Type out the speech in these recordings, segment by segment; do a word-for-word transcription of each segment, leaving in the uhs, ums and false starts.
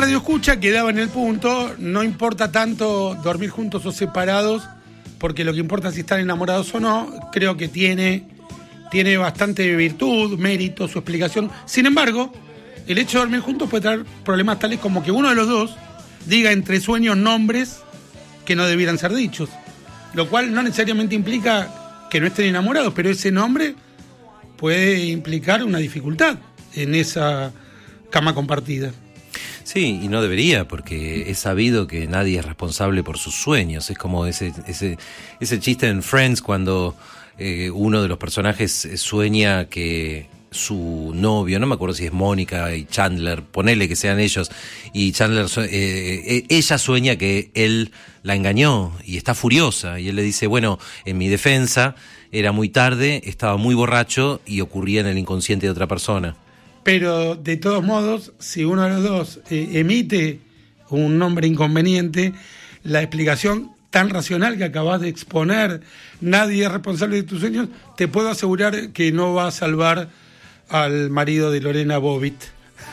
radioescucha quedaba en el punto, no importa tanto dormir juntos o separados, porque lo que importa es si están enamorados o no. Creo que tiene, tiene bastante virtud, mérito, su explicación. Sin embargo, el hecho de dormir juntos puede traer problemas tales como que uno de los dos diga entre sueños nombres que no debieran ser dichos, lo cual no necesariamente implica que no estén enamorados, pero ese nombre puede implicar una dificultad en esa cama compartida. Sí, y no debería, porque es sabido que nadie es responsable por sus sueños. Es como ese ese ese chiste en Friends cuando eh, uno de los personajes sueña que su novio, no me acuerdo si es Mónica y Chandler, ponele que sean ellos, y Chandler, eh, ella sueña que él la engañó y está furiosa, y él le dice, bueno, en mi defensa, era muy tarde, estaba muy borracho y ocurría en el inconsciente de otra persona. Pero de todos modos, si uno de los dos eh, emite un nombre inconveniente, la explicación tan racional que acabas de exponer, nadie es responsable de tus sueños, te puedo asegurar que no va a salvar al marido de Lorena Bobbitt.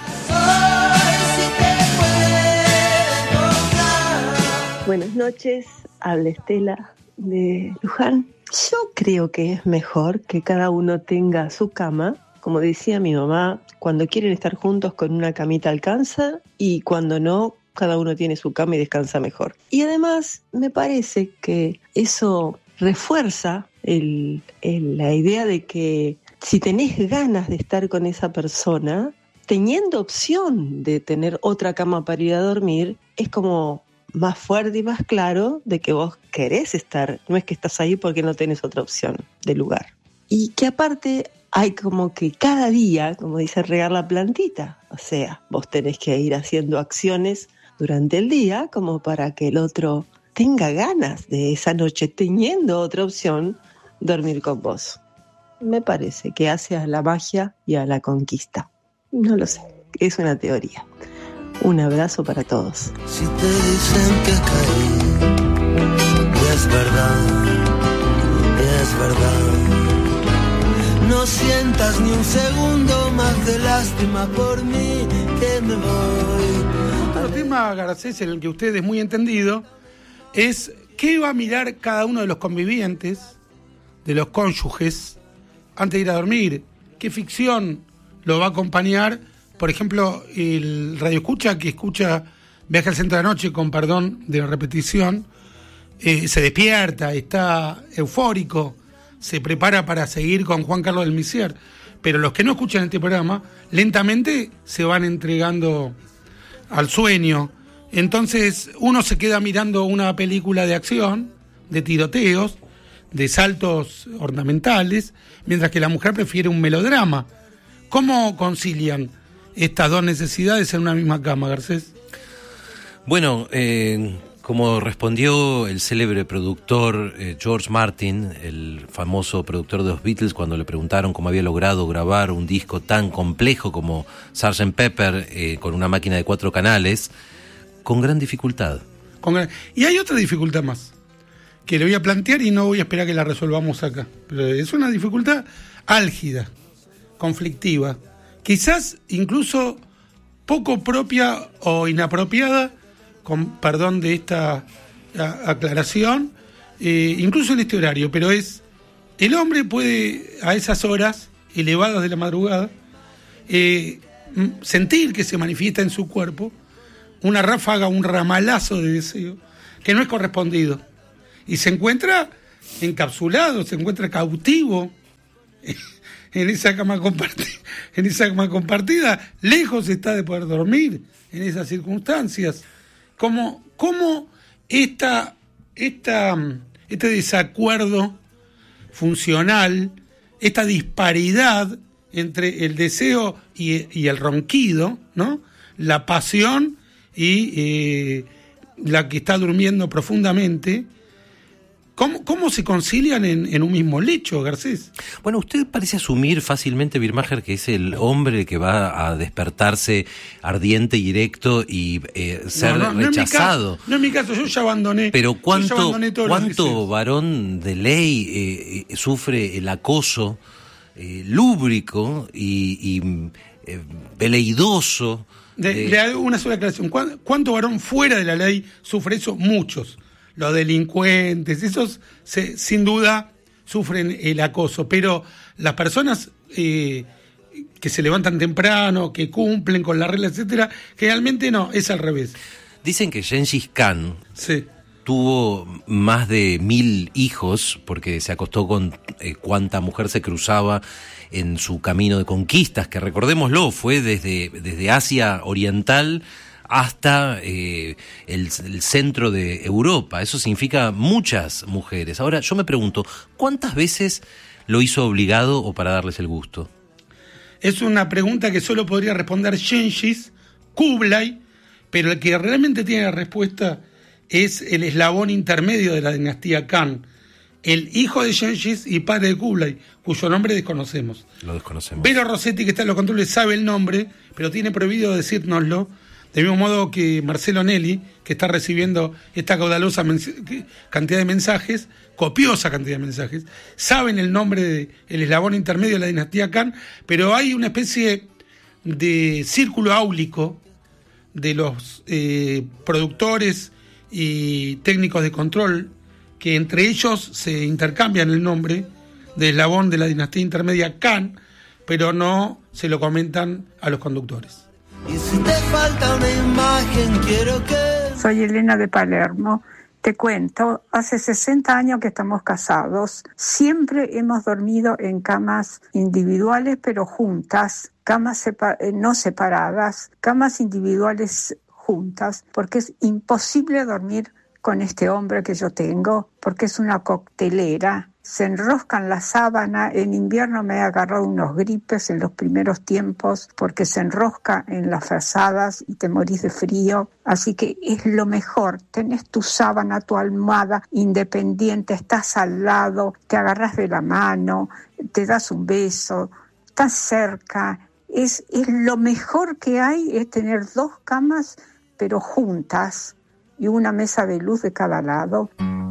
Buenas noches, habla Estela de Luján. Yo creo que es mejor que cada uno tenga su cama. Como decía mi mamá, cuando quieren estar juntos con una camita alcanza, y cuando no, cada uno tiene su cama y descansa mejor. Y además me parece que eso refuerza el, el, la idea de que si tenés ganas de estar con esa persona, teniendo opción de tener otra cama para ir a dormir, es como más fuerte y más claro de que vos querés estar, no es que estás ahí porque no tenés otra opción de lugar. Y que aparte hay como que cada día, como dice, regar la plantita. O sea, vos tenés que ir haciendo acciones durante el día como para que el otro tenga ganas de esa noche, teniendo otra opción, dormir con vos. Me parece que hace a la magia y a la conquista. No lo sé, es una teoría. Un abrazo para todos. Si te dicen que caí, y es verdad, y es verdad. No sientas ni un segundo más de lástima por mí, que me voy. Otro tema, Garcés, en el que usted es muy entendido, es qué va a mirar cada uno de los convivientes, de los cónyuges, antes de ir a dormir. ¿Qué ficción lo va a acompañar? Por ejemplo, el radioescucha que escucha Viaje al Centro de la Noche, con perdón de la repetición, eh, se despierta, está eufórico, se prepara para seguir con Juan Carlos del Misier. Pero los que no escuchan este programa, lentamente se van entregando al sueño. Entonces uno se queda mirando una película de acción, de tiroteos, de saltos ornamentales, mientras que la mujer prefiere un melodrama. ¿Cómo concilian estas dos necesidades en una misma cama, Garcés? Bueno, eh, como respondió el célebre productor eh, George Martin, el famoso productor de los Beatles, cuando le preguntaron cómo había logrado grabar un disco tan complejo como sergeant Pepper eh, con una máquina de cuatro canales, con gran dificultad. Con gran... Y hay otra dificultad más, que le voy a plantear y no voy a esperar que la resolvamos acá. Pero es una dificultad álgida, conflictiva, quizás incluso poco propia o inapropiada, con perdón de esta a, aclaración, eh, incluso en este horario, pero es, el hombre puede a esas horas elevadas de la madrugada eh, sentir que se manifiesta en su cuerpo una ráfaga, un ramalazo de deseo que no es correspondido, y se encuentra encapsulado, se encuentra cautivo en esa cama compartida, en esa cama compartida, lejos está de poder dormir en esas circunstancias. ¿Cómo, cómo esta, esta, este desacuerdo funcional, esta disparidad entre el deseo y, y el ronquido, ¿no? La pasión y eh, la que está durmiendo profundamente, ¿Cómo, ¿Cómo se concilian en, en un mismo lecho, Garcés? Bueno, usted parece asumir fácilmente, Birmacher, que es el hombre que va a despertarse ardiente y directo y eh, ser no, no, rechazado. No es mi caso, no es mi caso, yo ya abandoné. Pero ¿cuánto, abandoné cuánto varón de ley eh, eh, sufre el acoso eh, lúbrico y, y eh, veleidoso De, de... Le hago una sola aclaración. ¿Cuánto varón fuera de la ley sufre eso? Muchos. Los delincuentes, esos se, sin duda sufren el acoso, pero las personas eh, que se levantan temprano, que cumplen con las reglas, etcétera, generalmente no, es al revés. Dicen que Gengis Khan sí. tuvo más de mil hijos porque se acostó con eh, cuanta mujer se cruzaba en su camino de conquistas, que recordémoslo, fue desde, desde Asia Oriental hasta eh, el, el centro de Europa. Eso significa muchas mujeres. Ahora, yo me pregunto, ¿cuántas veces lo hizo obligado o para darles el gusto? Es una pregunta que solo podría responder Gengis, Kublai, pero el que realmente tiene la respuesta es el eslabón intermedio de la dinastía Khan, el hijo de Gengis y padre de Kublai, cuyo nombre desconocemos. Lo desconocemos. Vero Rossetti, que está en los controles, sabe el nombre, pero tiene prohibido decírnoslo, del mismo modo que Marcelo Nelly, que está recibiendo esta caudalosa mens- cantidad de mensajes, copiosa cantidad de mensajes, saben el nombre del eslabón intermedio de la dinastía Khan, pero hay una especie de círculo áulico de los eh, productores y técnicos de control, que entre ellos se intercambian el nombre del eslabón de la dinastía intermedia Khan, pero no se lo comentan a los conductores. Y si te falta una imagen, quiero que... Soy Elena de Palermo. Te cuento, hace sesenta años que estamos casados. Siempre hemos dormido en camas individuales, pero juntas. Camas separ- no separadas, camas individuales juntas, porque es imposible dormir con este hombre que yo tengo, porque es una coctelera. Se enrosca en la sábana. En invierno me he agarrado unos gripes en los primeros tiempos porque se enrosca en las frazadas y te morís de frío. Así que es lo mejor. Tenés tu sábana, tu almohada independiente, estás al lado, te agarras de la mano, te das un beso, estás cerca. Es, es lo mejor que hay, es tener dos camas, pero juntas, y una mesa de luz de cada lado.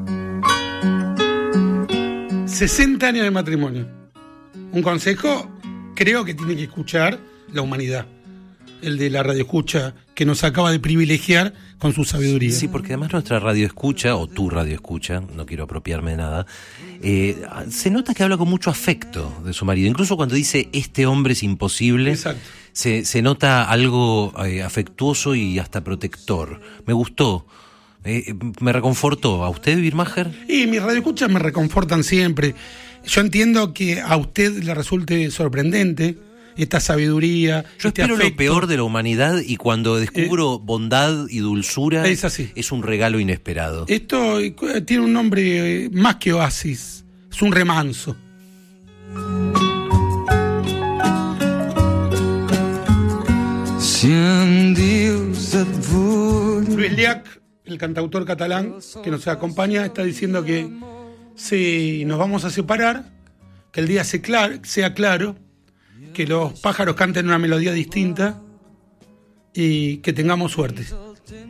sesenta años de matrimonio. Un consejo creo que tiene que escuchar la humanidad. El de la radioescucha que nos acaba de privilegiar con su sabiduría. Sí, porque además nuestra radioescucha, o tu radioescucha, no quiero apropiarme de nada, eh, se nota que habla con mucho afecto de su marido. Incluso cuando dice, este hombre es imposible, Exacto. Se, se nota algo eh, afectuoso y hasta protector. Me gustó. Eh, me reconfortó. ¿A usted, Birmacher? Y mis radioescuchas me reconfortan siempre. Yo entiendo que a usted le resulte sorprendente esta sabiduría. Yo este espero afecto. lo peor de la humanidad y cuando descubro eh, bondad y dulzura es, así. Es un regalo inesperado. Esto tiene un nombre más que oasis. Es un remanso. Luis Llach, el cantautor catalán que nos acompaña, está diciendo que si nos vamos a separar, que el día sea claro, sea claro, que los pájaros canten una melodía distinta y que tengamos suerte.